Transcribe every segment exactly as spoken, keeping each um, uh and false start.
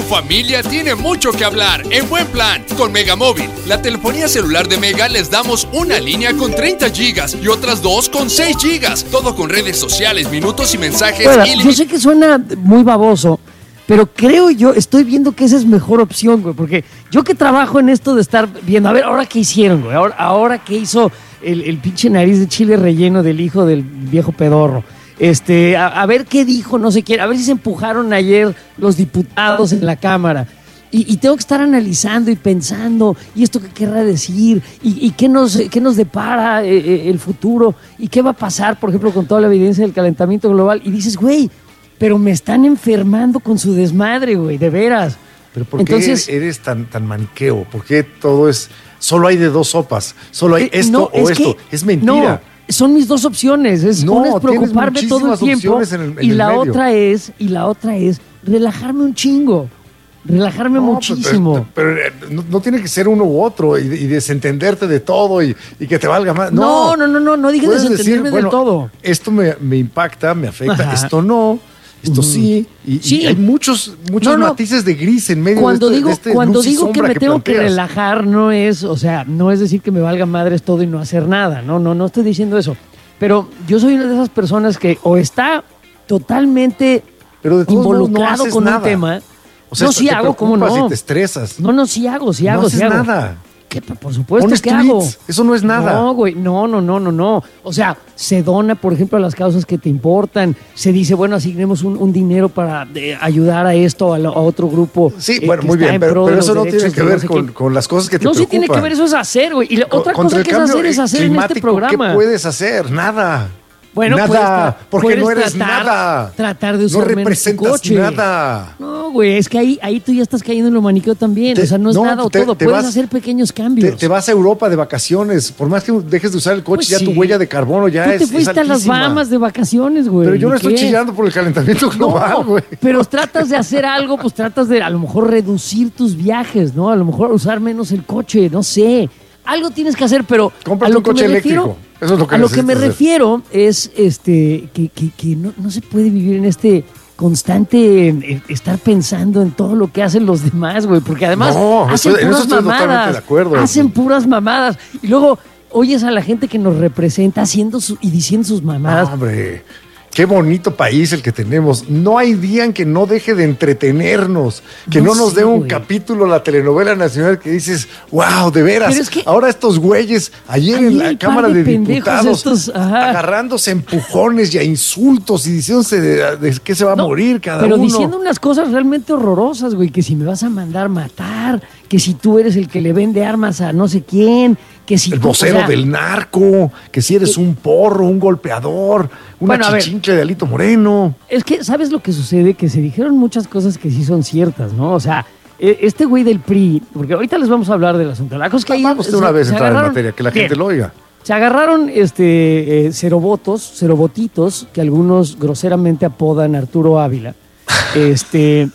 familia tiene mucho que hablar en Buen Plan con Megamóvil. La telefonía celular de Mega les damos una línea con treinta gigas y otras dos con seis gigas. Todo con redes sociales, minutos y mensajes. Bueno, ilimitados. yo sé que suena muy baboso, pero creo yo, estoy viendo que esa es mejor opción, güey, porque yo que trabajo en esto de estar viendo, a ver, ahora qué hicieron, güey, ahora, ahora qué hizo el, el pinche nariz de chile relleno del hijo del viejo pedorro. Este, a, a ver qué dijo, no sé quién, a ver si se empujaron ayer los diputados en la Cámara. Y, y tengo que estar analizando y pensando, y esto qué querrá decir, y, y qué nos, qué nos depara eh, el futuro, y qué va a pasar, por ejemplo, con toda la evidencia del calentamiento global. Y dices, güey, pero me están enfermando con su desmadre, güey, de veras. Pero ¿por Entonces, qué eres tan, tan maniqueo? ¿Por qué todo es, solo hay de dos sopas? Solo hay eh, esto no, o es esto. que- Es mentira. No, son mis dos opciones. Es, No, una es tienes preocuparme todo el muchísimas tiempo opciones en el- en y el la medio. otra es y la otra es relajarme un chingo, relajarme No, muchísimo. Pero, pero, pero, eh, no, no tiene que ser uno u otro y, y desentenderte de todo y, y que te valga más. No, no, no, no, no dije Puedes desentenderme decir, bueno, del todo. Esto me, me impacta, me afecta, Ajá. esto no, esto sí. Y, Sí. y hay muchos, muchos No, no. matices de gris en medio Cuando de este, digo, de este cuando luz y digo que sombra me tengo que planteas. relajar, no es, o sea, no es decir que me valga madres todo y no hacer nada. No, no, no estoy diciendo eso. Pero yo soy una de esas personas que o está totalmente Pero de todos modos no involucrado haces con nada. un tema. O sea, no, sí te hago, ¿cómo preocupas no? y te estresas. No, no, sí hago, sí hago, no sí haces hago. nada. ¿Qué? Por supuesto Pones que tweets. hago. Eso no es nada. No, güey, no, no, no, no, no. O sea, se dona, por ejemplo, a las causas que te importan. Se dice, bueno, asignemos un, un dinero para eh, ayudar a esto, a, la- a otro grupo. Sí, eh, bueno, que muy está bien, en pero, pro pero de eso los no tiene derechos que de ver no sé con, qué. con las cosas que te No, sí preocupan. tiene que ver, eso es hacer, güey. Y la Co- otra contra cosa el que es cambio hacer es hacer en este climático, programa. ¿qué puedes hacer? Nada. Bueno, nada, puedes tra- porque puedes no eres tratar- nada. tratar de no usar menos tu representas coche. nada. No, güey, es que ahí, ahí tú ya estás cayendo en lo maniqueo también. Te- o sea, no es no, nada o te- todo. te Puedes vas- hacer pequeños cambios. Te, te vas a Europa de vacaciones. Por más que dejes de usar el coche, Pues ya tu sí. huella de carbono ya Tú es te fuiste es a las altísima. Bahamas de vacaciones, güey. Pero yo no ¿Y estoy qué? chillando por el calentamiento global, No, güey. pero tratas de hacer algo, pues tratas de a lo mejor reducir tus viajes, ¿no? A lo mejor usar menos el coche, no sé. Algo tienes que hacer, pero Cómprate a lo un que coche me refiero, eléctrico. Eso es lo que a lo que me necesitas hacer. refiero es este que, que, que no, no se puede vivir en este constante eh, estar pensando en todo lo que hacen los demás, güey, porque además No, hacen eso- en puras eso estoy totalmente mamadas, de acuerdo. hacen puras mamadas y luego oyes a la gente que nos representa haciendo su- y diciendo sus mamadas. No, hombre, qué bonito país el que tenemos. No hay día en que no deje de entretenernos, que no, No nos sé, dé un güey. capítulo la telenovela nacional que dices, wow, de veras. Pero es que- ahora estos güeyes, ayer Ahí en el la par Cámara de de, pendejos Diputados, estos, ajá. agarrándose a empujones y a insultos y diciéndose de, de qué se va a No, morir cada pero uno. diciendo unas cosas realmente horrorosas, güey, que si me vas a mandar matar, que si tú eres el que le vende armas a no sé quién, que si El tú, vocero o sea, del narco, que si eres un porro, un golpeador, una Bueno, a ver. chichincle de Alito Moreno. Es que, ¿sabes lo que sucede? Que se dijeron muchas cosas que sí son ciertas, ¿no? O sea, e- este güey del P R I, porque ahorita les vamos a hablar del asunto. La cosa es que ahí Vamos de se- una vez se a entrar en agarraron- materia, que la gente Bien. lo oiga. Se agarraron este eh, cerovotos, cerobotitos, que algunos groseramente apodan Arturo Ávila. Este.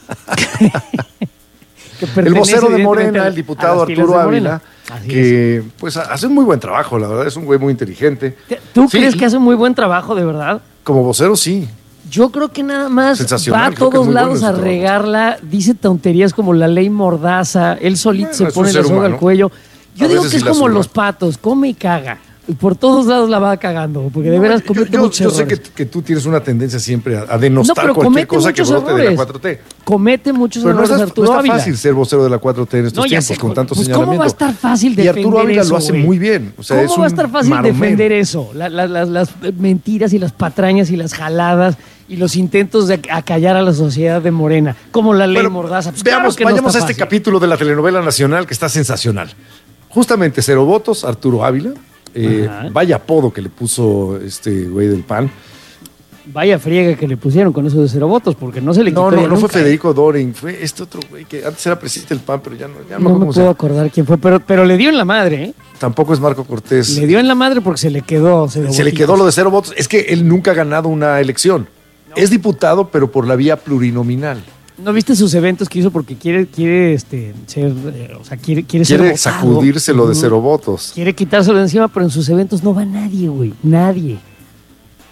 que El pertenece, vocero de evidentemente, Morena, a- el diputado a las filas Arturo de Morena. Ávila, Así que pues hace un muy buen trabajo, la verdad, es un güey muy inteligente. es. ¿Tú Sí, crees que hace muy buen trabajo, de verdad? Como vocero, sí. Yo creo que nada más Sensacional, va a creo que es todos muy bueno lados ese a trabajo. regarla, dice tonterías como la ley Mordaza, él solito Bueno, se es un pone la ser soga humano. al cuello. Yo A digo veces que es sí la como suma. los patos, come y caga. Y por todos lados la va cagando, porque de No, veras yo, comete yo- muchos yo sé que, errores. que tú tienes una tendencia siempre a, a No, denostar pero cualquier comete cosa que muchos brote de la errores. cuatro T. Comete muchos Pero no errores está, no Arturo está Ávila. fácil ser vocero de la cuatro T en estos No, ya tiempos sé, con tanto pues, señalamiento. ¿cómo va a estar fácil Y defender Arturo Ávila eso, lo hace güey? muy bien. O sea, ¿Cómo es va a un estar fácil maromero. defender eso? La- la- las, las mentiras y las patrañas y las jaladas y los intentos de acallar a la sociedad de Morena, como la ley Bueno, Mordaza. Pues veamos, claro que no vayamos está a este fácil. capítulo de la telenovela nacional que está sensacional. Justamente cero votos, Arturo Ávila. Eh, Ajá. vaya apodo que le puso este güey del P A N. Vaya friega que le pusieron con eso de cero votos, porque no se le quitó No, no, ya no fue nunca. Federico Doring, fue este otro güey que antes era presidente del P A N, pero ya no, ya no, me No acuerdo me cómo se puedo llama. acordar quién fue, pero, pero le dio en la madre, ¿eh? Tampoco es Marco Cortés. Le dio en la madre porque se le quedó. Se le quedó lo de cero votos. Es que él nunca ha ganado una elección. Es diputado, pero por la vía plurinominal. ¿No viste sus eventos que hizo porque quiere, quiere este, ser, eh, o sea, quiere, quiere, ser Quiere votado? sacudírselo de Ujú. cero votos. Quiere quitárselo de encima, pero en sus eventos no va nadie, güey. Nadie.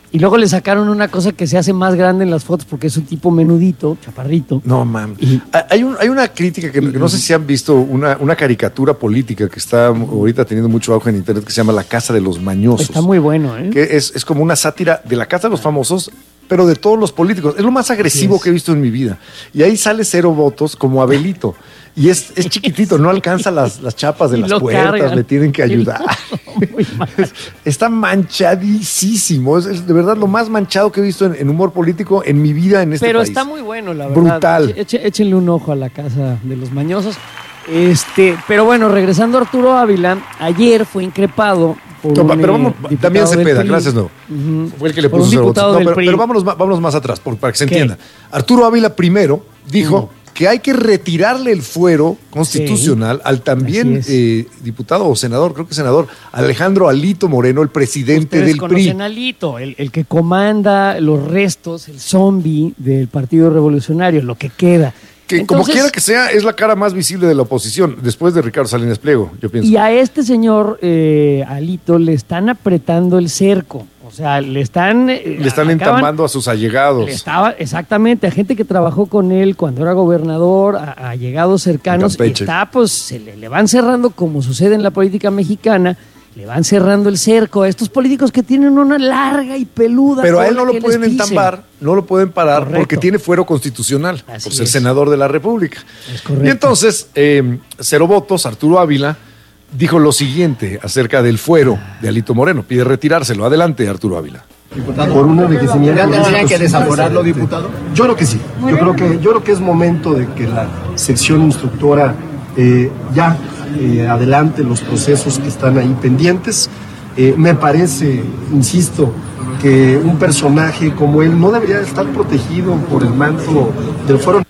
Y luego le sacaron una cosa que se hace más grande en las fotos porque es un tipo menudito, chaparrito. No, man. Y- Hay, un, hay una crítica que, que no sé si han visto, una, una caricatura política que está ahorita teniendo mucho auge en internet que se llama La Casa de los Mañosos. Está muy bueno, ¿eh? Que es, es como una sátira de la Casa de los Famosos, pero de todos los políticos. Es lo más agresivo es. que he visto en mi vida. Y ahí sale Cero Votos como Abelito. Y es, es chiquitito, no alcanza las, las chapas de Y las lo puertas, cargan. le tienen que Y ayudar. lo- muy mal. Está manchadísimo. Es, es de verdad lo más manchado que he visto en, en humor político en mi vida en este Pero país. está muy bueno, la verdad. Brutal. Eche- échenle un ojo a La Casa de los Mañosos. Este, pero bueno, regresando a Arturo Ávila, ayer fue increpado por No, un, pero vamos, eh, diputado también del Cepeda, P R I. gracias, no. Ujú. Fue el que le Por puso un cero diputado votos. No, del pero, P R I. pero vámonos, ma- vámonos más atrás, por- para que se ¿Qué? entienda. Arturo Ávila primero dijo Ujú. que hay que retirarle el fuero constitucional al también Así es. eh, diputado o senador, creo que senador, Alejandro Alito Moreno, el presidente Ustedes del P R I. conocen a Alito, el, el que comanda los restos, el zombie del Partido Revolucionario, lo que queda. Que como Entonces, quiera que sea, es la cara más visible de la oposición, después de Ricardo Salinas Pliego, yo pienso. Y a este señor eh, Alito le están apretando el cerco. O sea, le están... eh, Le están acaban- entambando a sus allegados. Le estaba, exactamente, a gente que trabajó con él cuando era gobernador, a, a allegados cercanos, y Campeche. está, pues, se le, le van cerrando, como sucede en la política mexicana, le van cerrando el cerco a estos políticos que tienen una larga y peluda Pero a él cola no lo que pueden les pisen. entambar, no lo pueden parar Correcto. porque tiene fuero constitucional Así por ser es. senador de la República. Es correcto. Y entonces, eh, Cero Votos, Arturo Ávila, dijo lo siguiente acerca del fuero de Alito Moreno. Pide retirárselo. Adelante, Arturo Ávila. Por un enriquecimiento. ¿Ya tendrían que Pues, desaforarlo, este, diputado? Yo creo que sí. Yo creo que, yo creo que es momento de que la sección instructora eh, ya eh, adelante los procesos que están ahí pendientes. Eh, me parece, insisto, que un personaje como él no debería estar protegido por el manto del fuero.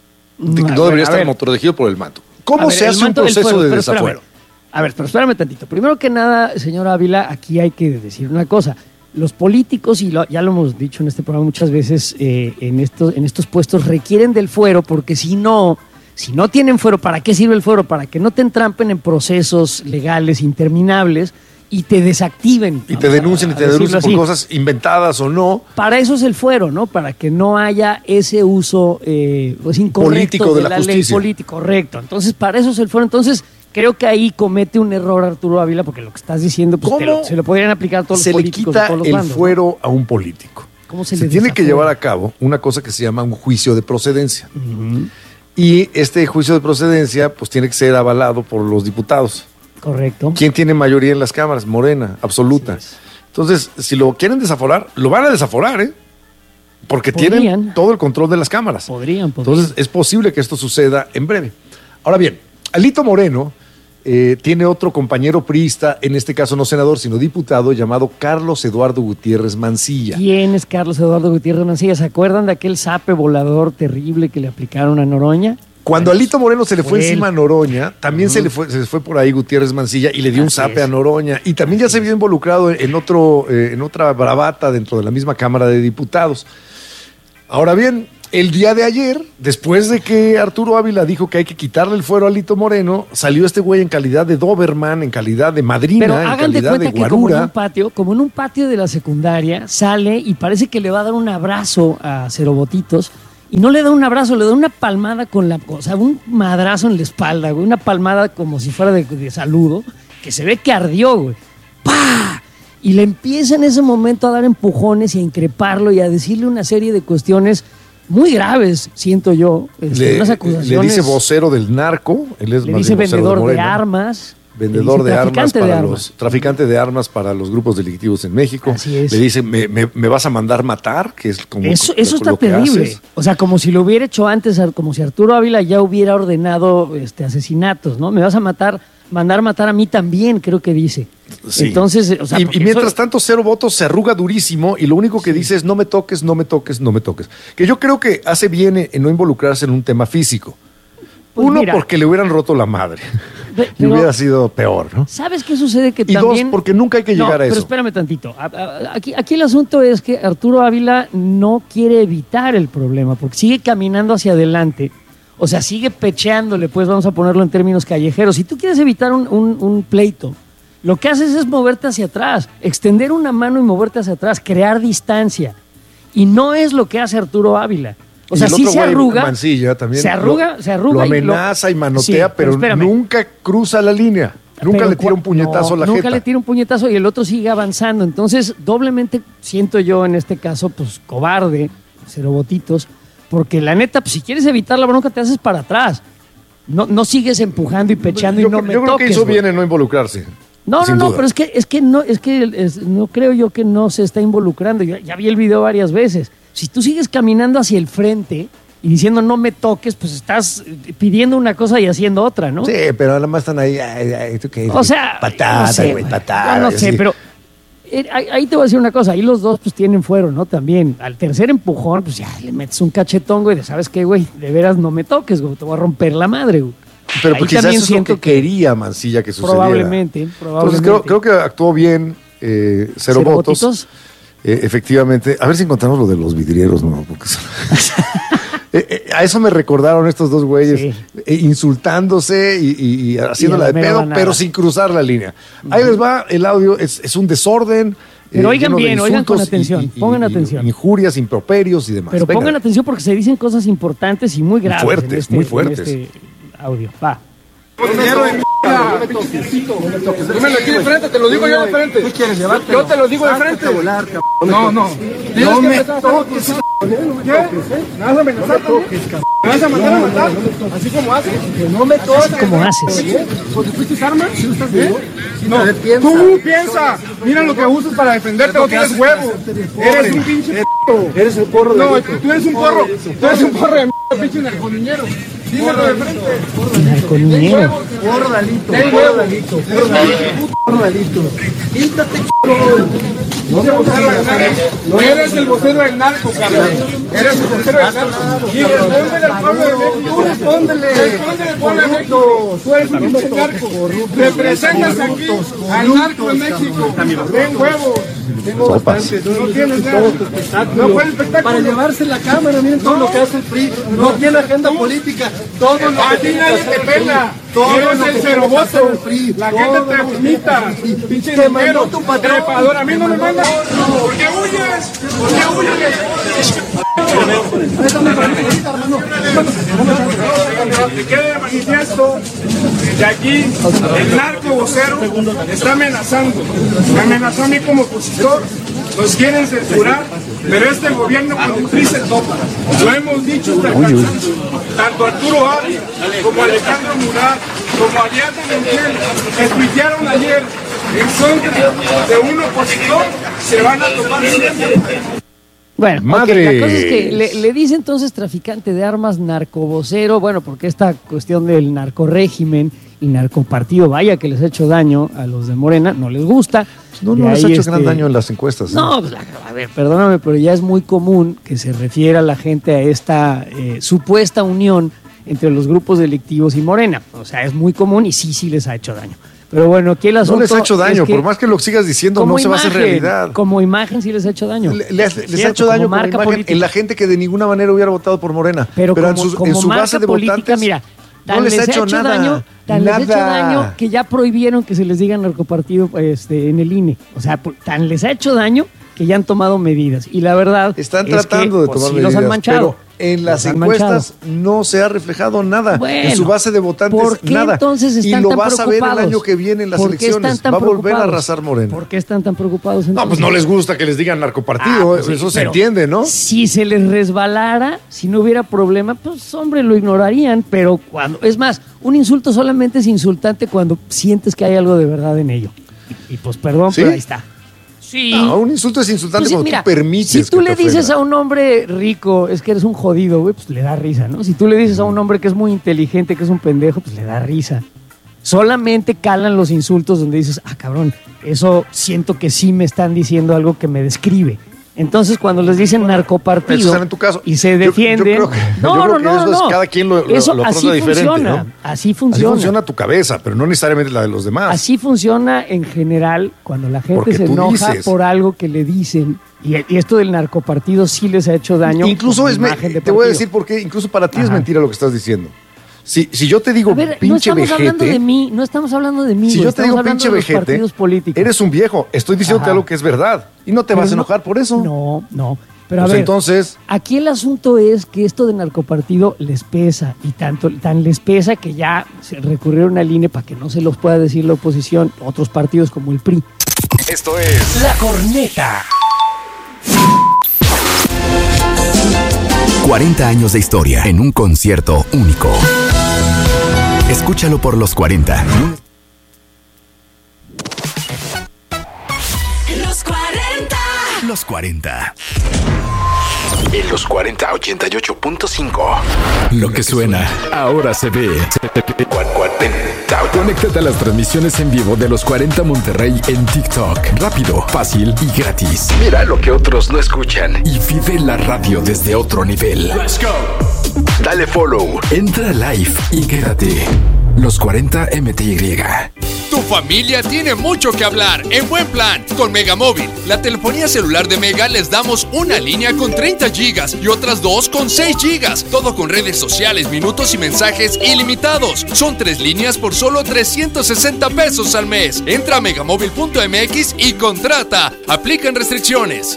No A ver, debería a estar ver. protegido por el manto. A ¿Cómo ver, se el hace un manto del proceso fuero, de pero espérame. desafuero? A ver, pero espérame tantito. Primero que nada, señor Ávila, aquí hay que decir una cosa. Los políticos, y lo- ya lo hemos dicho en este programa muchas veces, eh, en, estos, en estos puestos requieren del fuero porque si no, si no tienen fuero, ¿para qué sirve el fuero? Para que no te entrampen en procesos legales interminables y te desactiven. Y te vamos a- denuncien y a te denuncien decirlo por así. cosas inventadas o no. Para eso es el fuero, ¿no? Para que no haya ese uso eh, pues, incorrecto Político de la ley justicia. político, correcto. Entonces, para eso es el fuero. Entonces, creo que ahí comete un error Arturo Ávila, porque lo que estás diciendo, pues, te ¿Cómo lo- se lo podrían aplicar a todos Se los le políticos quita de todos los el bandos, ¿no? fuero a un político. ¿Cómo se Se le tiene que desafuera? llevar a cabo una cosa que se llama un juicio de procedencia. Y este juicio de procedencia pues tiene que ser avalado por los diputados. Correcto. ¿Quién tiene mayoría en las cámaras? Morena, absoluta. Así es. Entonces, si lo quieren desaforar, lo van a desaforar, ¿eh? Porque Podrían. tienen todo el control de las cámaras. Podrían, podrían. Entonces, es posible que esto suceda en breve. Ahora bien, Alito Moreno eh, tiene otro compañero priista, en este caso no senador, sino diputado, llamado Carlos Eduardo Gutiérrez Mancilla. ¿Quién es Carlos Eduardo Gutiérrez Mancilla? ¿Se acuerdan de aquel zape volador terrible que le aplicaron a Noroña? Cuando a Alito Moreno se le fue Fue encima a él. Noroña, también se le fue, se fue por ahí Gutiérrez Mancilla y le dio un Así zape es. a Noroña. Y también ya se vio involucrado en, otro, eh, en otra bravata dentro de la misma Cámara de Diputados. Ahora bien, el día de ayer, después de que Arturo Ávila dijo que hay que quitarle el fuero a Alito Moreno, salió este güey en calidad de Doberman, en calidad de madrina, Pero en hagan de calidad cuenta de que como en un guarura. patio, como en un patio de la secundaria, sale y parece que le va a dar un abrazo a Cerobotitos y no le da un abrazo, le da una palmada con la, o sea, un madrazo en la espalda, güey, una palmada como si fuera de, de saludo, que se ve que ardió, güey. ¡Pah! Y le empieza en ese momento a dar empujones y a increparlo y a decirle una serie de cuestiones muy graves, siento yo, este, Le, unas le acusaciones. dice vocero del narco, él es le más dice bien vocero vendedor de Morena. armas. Vendedor le dice de armas traficante para de los armas. traficante de armas para los grupos delictivos en México. Así es. Le dice, me, me- me vas a mandar matar, que es como Eso, lo- eso está lo que terrible. haces. O sea, como si lo hubiera hecho antes, como si Arturo Ávila ya hubiera ordenado este, asesinatos, ¿no? Me vas a matar, mandar matar a mí también, creo que dice. Sí. Entonces, o sea, y, porque y mientras eso- tanto, Cero Votos se arruga durísimo y lo único que dice es no me toques, no me toques, no me toques. Que yo creo que hace bien en no involucrarse en un tema físico. Pues Uno, mira. porque le hubieran roto la madre. Pe- y pero- hubiera sido peor, ¿no? ¿Sabes qué sucede? Que Y dos, también... porque nunca hay que No, llegar a pero eso. espérame tantito. A- a- Aquí, aquí el asunto es que Arturo Ávila no quiere evitar el problema, porque sigue caminando hacia adelante. O sea, sigue pecheándole, pues vamos a ponerlo en términos callejeros. Si tú quieres evitar un, un- un pleito Lo que haces es moverte hacia atrás, extender una mano y moverte hacia atrás, crear distancia. Y no es lo que hace Arturo Ávila. O sea, sí se arruga. Mancilla también. Se arruga, lo, se arruga. Lo amenaza y, lo, y manotea, sí, pero, pero nunca cruza la línea. Nunca pero, le tira un puñetazo no, a la nunca jeta. Nunca le tira un puñetazo y el otro sigue avanzando. Entonces, doblemente siento yo en este caso, pues, cobarde, cero votitos, porque la neta, pues, si quieres evitar la bronca, te haces para atrás. No, no sigues empujando y pechando yo, y no me Yo creo toques, que hizo güey. bien en no involucrarse. No, no, no, duda. pero es que, es que no, es que es, no creo yo que no se está involucrando. Ya, ya vi el video varias veces. Si tú sigues caminando hacia el frente y diciendo no me toques, pues estás pidiendo una cosa y haciendo otra, ¿no? Sí, pero nada más están ahí. Ay, ay, ¿tú qué? O sea, patada, no sé, güey, patada. Yo no sé, así. pero eh, ahí te voy a decir una cosa. Ahí los dos pues tienen fuero, ¿no? También. Al tercer empujón, pues ya le metes un cachetón, güey, de ¿sabes qué, güey? De veras no me toques, güey. Te voy a romper la madre, güey. Pero Ahí pues quizás también eso es lo siento que quería Mancilla que sucediera. Probablemente, probablemente. Entonces creo, creo que actuó bien, eh, cero, ¿Cero votos. votitos? Eh, efectivamente. A ver si encontramos lo de los vidrieros, ¿no? Porque son- eh, eh, a eso me recordaron estos dos güeyes, Sí. eh, insultándose y, y- y haciéndola Y a la de mera pedo, banada. pero sin cruzar la línea. Ahí les va, el audio es, es un desorden. Pero eh, oigan lleno de bien, oigan con insultos atención, y- y- pongan y- atención. Injurias, improperios y demás. Pero Venga. pongan atención porque se dicen cosas importantes y muy graves. fuertes, en este, muy fuertes. en este audio. Va. Dinero de mierda, dímelo aquí de frente, te lo digo yo de frente. ¿Qué quieres llevarte? Yo te lo digo de frente. No, no. No me toques. ¿Qué? ¿Me vas a amenazar también? ¿Me vas a mandar a matar? Así como haces. No me toques. Así como haces. ¿Porque fuiste armas? ¿Eh? No, tú piensa. Mira lo que usas para defenderte, no tienes huevo. Eres un pinche p***. Eres el porro. No, tú eres un porro. Tú eres un porro de mierda, pinche narconiñero. Dímelo de frente. Narconiñero. Porro Dalito, Ten porro huevo. Dalito, porro Dalito, porro Dalito. Quítate, No se vocero del narco. No eres el vocero del narco, cabrón. Eres el vocero del narco. Y respóndele al pueblo de México. respóndele. Respóndele al pueblo de México. Tú eres un pinche narco. Representas aquí al narco en México. Ten huevos. Tengo bastante. No tienes nada. No fue el espectáculo. Para llevarse la cámara, miren todo lo que hace el P R I. No tiene agenda política. Todo lo A que ti nadie te pela. Todo Eres lo el que cero hace voto. el P R I. La Todo gente lo te que- vomita. Pinche Te mandó dinero. tu patrón. Trepador. A mí no me manda. ¿Por qué huyes? ¿Por qué huyes? Que quede de manifiesto que aquí el narco vocero está amenazando. Me amenazó a mí como opositor, nos quieren censurar, pero este gobierno con el P R I se topa. Lo hemos dicho hasta el cansancio. Tanto Arturo Ávila como Alejandro Murat, como Ariadna Montiel, que tuitearon ayer en contra de un opositor, se van a topar siempre. Bueno, Madre. ok, la cosa es que le, le dice entonces traficante de armas, narcovocero, bueno, porque esta cuestión del narcorégimen y narcopartido, vaya que les ha hecho daño a los de Morena, no les gusta. No, De no les ha ahí, hecho este, gran daño en las encuestas. ¿eh? No, pues, la- a ver, perdóname, pero ya es muy común que se refiera la gente a esta eh, supuesta unión entre los grupos delictivos y Morena. O sea, es muy común y sí, sí les ha hecho daño. Pero bueno, aquí el asunto No les ha hecho daño, es que por más que lo sigas diciendo, como no se va a hacer imagen, realidad. Como imagen sí les ha hecho daño. Le- les, les ha Cierto, hecho daño como marca imagen política. en la gente que de ninguna manera hubiera votado por Morena. Pero, en como, su, como en su marca base de política, votantes, mira, tan no les ha hecho hecho nada. daño, tan les ha hecho Nada. daño que ya prohibieron que se les diga narcopartido este, en el I N E. O sea, por- tan les ha hecho daño que ya han tomado medidas. Y la verdad Están es tratando que, de pues, tomar sí medidas, los han manchado. pero en las Los han encuestas no se ha reflejado nada. Bueno, en su base de votantes, ¿por qué nada. entonces están y lo tan vas a ver el preocupados? año que viene en las ¿Por qué elecciones. están tan Va a volver a preocupados? arrasar Morena. ¿Por qué están tan preocupados No, entonces? pues no les gusta que les digan narcopartido, Ah, pues sí, eso se pero entiende, ¿no? Si se les resbalara, si no hubiera problema, pues hombre, lo ignorarían, pero cuando, es más, un insulto solamente es insultante cuando sientes que hay algo de verdad en ello. Y, y, pues perdón, ¿Sí? pero ahí está. Sí. No, un insulto es insultante Pues sí, cuando mira, tú permites. si tú que le te dices ofenda. a un hombre rico, es que eres un jodido, güey, pues le da risa, ¿no? Si tú le dices a un hombre que es muy inteligente, que es un pendejo, pues le da risa. Solamente calan los insultos donde dices, ah, cabrón, eso siento que sí me están diciendo algo que me describe. Entonces, cuando les dicen narcopartido Eso será en tu caso. y se Yo- yo defienden... creo que- no, yo creo no, que no, eso es- no. cada quien lo- lo- Eso lo así trata diferente, funciona, ¿no? así funciona. Así funciona tu cabeza, pero no necesariamente la de los demás. Así funciona en general cuando la gente Porque se tú enoja dices. por algo que le dicen. Y, y esto del narcopartido sí les ha hecho daño. Incluso como es, me- imagen de te voy a partido. decir por qué, incluso para ti es Ajá. mentira lo que estás diciendo. Si, si yo te digo A ver, pinche no estamos vejete, hablando de mí, no estamos hablando de mí. si güey, yo te estamos digo hablando pinche de los vejete, partidos políticos. eres un viejo. Estoy diciéndote Ajá. algo que es verdad y no te Pero vas a no- enojar por eso. No, no. Pero a Pues ver, entonces, aquí el asunto es que esto de narcopartido les pesa y tanto tan les pesa que ya se recurrieron al I N E para que no se los pueda decir la oposición, otros partidos como el P R I. Esto es La Corneta. cuarenta años de historia en un concierto único. Escúchalo por los cuarenta. Los cuarenta. Los cuarenta. en los cuarenta ochenta y ocho punto cinco. Lo que suena, ahora se ve. cuarenta. Conéctate a las transmisiones en vivo de los cuarenta Monterrey en TikTok. Rápido, fácil y gratis. Mira lo que otros no escuchan. Y vive la radio desde otro nivel. Let's go. Dale follow. Entra live y quédate. Los cuarenta M T Y. Tu familia tiene mucho que hablar en buen plan con Megamóvil. La telefonía celular de Mega les damos una línea con treinta gigas y otras dos con seis gigas. Todo con redes sociales, minutos y mensajes ilimitados. Son tres líneas por solo trescientos sesenta pesos al mes. Entra a megamóvil punto m x y contrata. Aplican restricciones.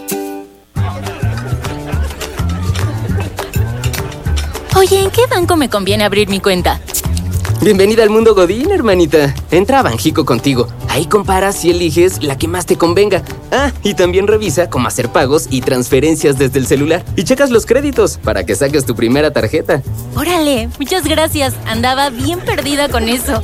Oye, ¿en qué banco me conviene abrir mi cuenta? Bienvenida al mundo Godín, hermanita. Entra a Banjico contigo. Ahí comparas y eliges la que más te convenga. Ah, y también revisa cómo hacer pagos y transferencias desde el celular. Y checas los créditos para que saques tu primera tarjeta. Órale, muchas gracias. Andaba bien perdida con eso.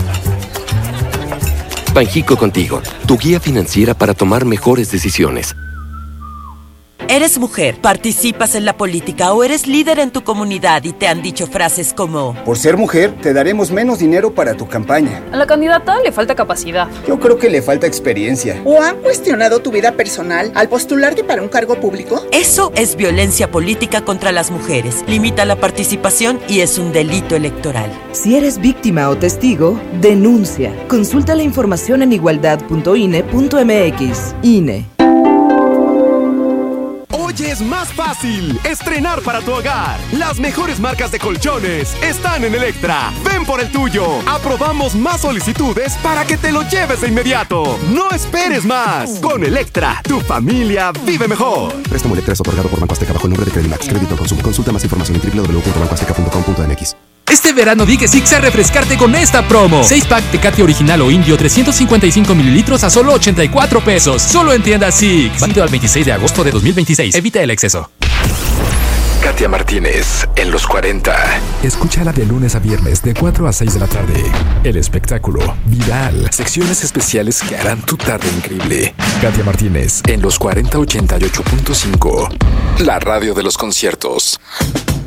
Banjico contigo, tu guía financiera para tomar mejores decisiones. ¿Eres mujer, participas en la política o eres líder en tu comunidad y te han dicho frases como: por ser mujer, te daremos menos dinero para tu campaña? A la candidata le falta capacidad. Yo creo que le falta experiencia. ¿O han cuestionado tu vida personal al postularte para un cargo público? Eso es violencia política contra las mujeres. Limita la participación y es un delito electoral. Si eres víctima o testigo, denuncia. Consulta la información en igualdad punto i n e punto m x. I N E. Hoy es más fácil estrenar para tu hogar. Las mejores marcas de colchones están en Electra. Ven por el tuyo. Aprobamos más solicitudes para que te lo lleves de inmediato. No esperes más. Con Electra, tu familia vive mejor. Préstamo Electra es otorgado por Banco Azteca bajo el nombre de Credimax. Crédito al consumo. Consulta más información en w w w punto banco azteca punto com punto m x. Este verano di que Six a refrescarte con esta promo. seis pack Tecate original o indio trescientos cincuenta y cinco mililitros a solo ochenta y cuatro pesos. Solo en tiendas Six. Válido al veintiséis de agosto de dos mil veintiséis. Evita el exceso. Katia Martínez en los cuarenta. Escúchala de lunes a viernes de cuatro a seis de la tarde. El espectáculo viral. Secciones especiales que harán tu tarde increíble. Katia Martínez en los cuarenta ochenta y ocho punto cinco. La radio de los conciertos.